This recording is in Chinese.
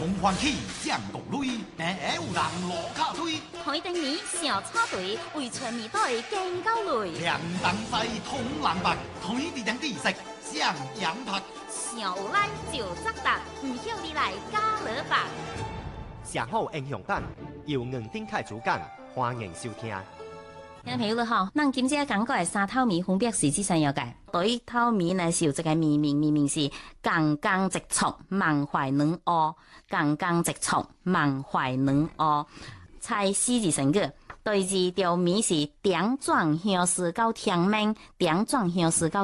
從歡起將國類，有人落卡堆。 海丁米小插隊，為全面隊更高累。 兩等西通南北，同一地點地色相養拍。 小拉就則達，唔曉你來加勒吧。 上好英雄版由吳丁凱主講，歡迎收聽。 聽眾朋友你好，咱今朝講過嘅三透米分別實際上有嘅，對透米呢是有這個命名是剛剛直衝，滿懷兩惡，剛剛直衝，滿懷兩惡，猜四字成語。對字條米是點狀相思到天明，點狀相思到